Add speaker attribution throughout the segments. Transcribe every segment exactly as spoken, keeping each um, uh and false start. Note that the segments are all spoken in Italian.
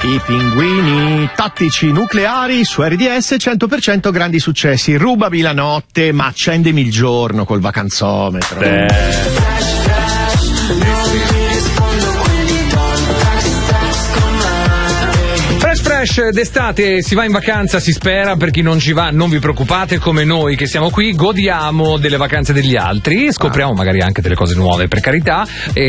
Speaker 1: I pinguini tattici nucleari su R D S, cento per cento grandi successi. Rubami la notte, ma accendemi il giorno col vacanzometro.
Speaker 2: Eh. Fresh d'estate, si va in vacanza, si spera. Per chi non ci va, non vi preoccupate, come noi che siamo qui godiamo delle vacanze degli altri, scopriamo magari anche delle cose nuove, per carità.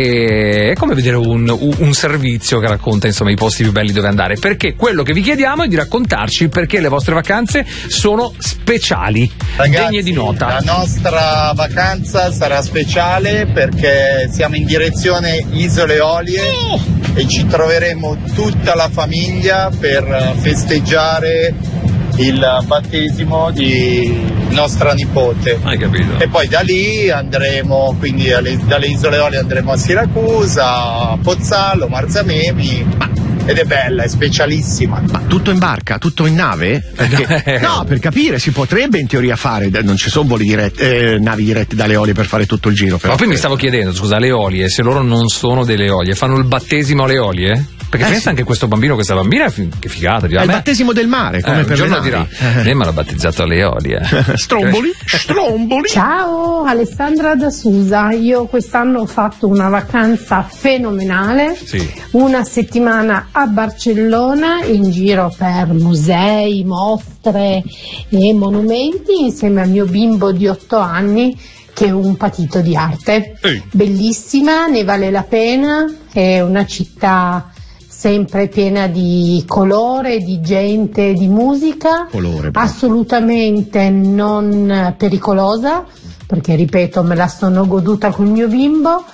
Speaker 2: E è come vedere un, un servizio che racconta insomma i posti più belli dove andare, perché quello che vi chiediamo è di raccontarci perché le vostre vacanze sono speciali,
Speaker 3: ragazzi,
Speaker 2: degne di nota.
Speaker 3: La nostra vacanza sarà speciale perché siamo in direzione Isole Eolie oh! e ci troveremo tutta la famiglia per festeggiare il battesimo di nostra nipote.
Speaker 2: Hai capito?
Speaker 3: E poi da lì andremo, quindi alle, dalle Isole Eolie andremo a Siracusa, a Pozzallo, Marzamemi. Ma ed è bella, è specialissima.
Speaker 1: Ma tutto in barca, tutto in nave? Perché, no, per capire, si potrebbe in teoria fare, non ci sono voli diretti, eh, navi dirette dalle Eolie per fare tutto il giro. Però.
Speaker 2: Ma poi mi stavo chiedendo, scusa, le Eolie, se loro non sono delle Eolie, fanno il battesimo alle Eolie? Perché eh pensa sì. anche questo bambino, questa bambina, che figata. Dirà,
Speaker 1: è il battesimo del mare, come
Speaker 2: eh,
Speaker 1: per
Speaker 2: un giorno
Speaker 1: le navi.
Speaker 2: dirà, eh, me l'ha battezzato alle Eolie.
Speaker 1: Stromboli, stromboli.
Speaker 4: Ciao, Alessandra da Susa. Io quest'anno ho fatto una vacanza fenomenale.
Speaker 2: Sì.
Speaker 4: Una settimana a Barcellona in giro per musei, mostre e monumenti insieme al mio bimbo di otto anni che è un patito di arte.
Speaker 2: Ehi.
Speaker 4: Bellissima, ne vale la pena, è una città sempre piena di colore, di gente, di musica,
Speaker 1: colore,
Speaker 4: assolutamente non pericolosa, perché ripeto me la sono goduta col mio bimbo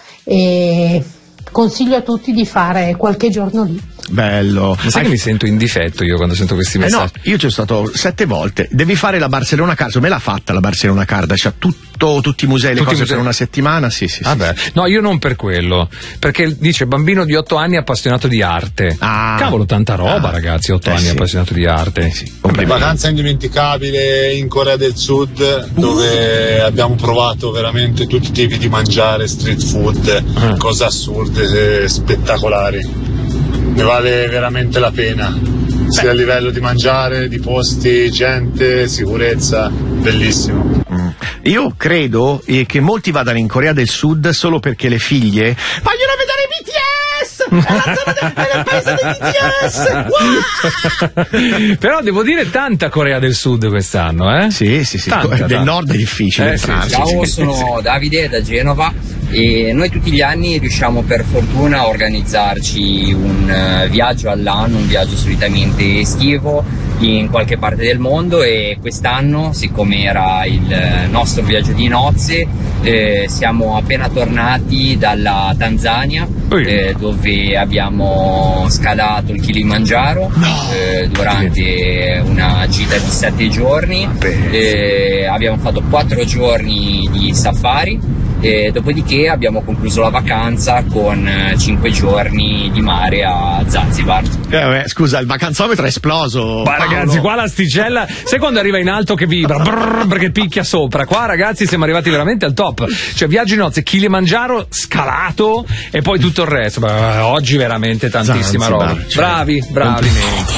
Speaker 4: e consiglio a tutti di fare qualche giorno lì.
Speaker 1: Bello.
Speaker 2: Ma sai che mi sento in difetto io quando sento questi messaggi?
Speaker 1: Eh no, io ci sono stato sette volte. Devi fare la Barcellona Card, me l'ha fatta la Barcellona Card, c'ha tutto, tutti i musei, le
Speaker 2: tutti
Speaker 1: cose
Speaker 2: musei.
Speaker 1: per una settimana, sì, sì.
Speaker 2: Vabbè.
Speaker 1: Sì, sì.
Speaker 2: No, io non per quello, perché dice bambino di otto anni appassionato di arte.
Speaker 1: Ah.
Speaker 2: Cavolo, tanta roba,
Speaker 1: ah.
Speaker 2: ragazzi, otto
Speaker 1: eh
Speaker 2: anni
Speaker 1: sì.
Speaker 2: appassionato di arte.
Speaker 1: Sì.
Speaker 5: Vacanza indimenticabile in Corea del Sud, dove uh. abbiamo provato veramente tutti i tipi di mangiare, street food, uh. cose assurde, spettacolari. Ne vale veramente la pena, sia Beh. a livello di mangiare, di posti, gente, sicurezza, bellissimo.
Speaker 1: Mm. Io credo eh, che molti vadano in Corea del Sud solo perché le figlie vogliono vedere B T S! È la zona del, è il paese di B T S! Wow!
Speaker 2: Però devo dire tanta Corea del Sud quest'anno, eh?
Speaker 1: Sì, sì, sì.
Speaker 2: Tanta,
Speaker 1: del
Speaker 2: tanta.
Speaker 1: nord è difficile.
Speaker 2: Eh, sì,
Speaker 6: Ciao,
Speaker 2: sì,
Speaker 6: sono
Speaker 2: sì.
Speaker 6: Davide da Genova e noi tutti gli anni riusciamo per fortuna a organizzarci un uh, viaggio all'anno, un viaggio solitamente estivo in qualche parte del mondo, e quest'anno, siccome era il nostro viaggio di nozze, eh, siamo appena tornati dalla Tanzania, eh, dove abbiamo scalato il Kilimangiaro
Speaker 1: no.
Speaker 6: eh, durante una gita di sette giorni, eh, abbiamo fatto quattro giorni di safari. E dopodiché abbiamo concluso la vacanza con cinque giorni di mare a Zanzibar.
Speaker 1: Eh, scusa, il vacanzometro è esploso.
Speaker 2: Ma ragazzi, qua l'asticella, sai quando arriva in alto che vibra brrr, perché picchia sopra? Qua ragazzi siamo arrivati veramente al top. Cioè viaggio in nozze, Kilimangiaro scalato e poi tutto il resto. Ma oggi veramente tantissima
Speaker 1: Zanzibar,
Speaker 2: roba.
Speaker 1: cioè.
Speaker 2: Bravi, bravi.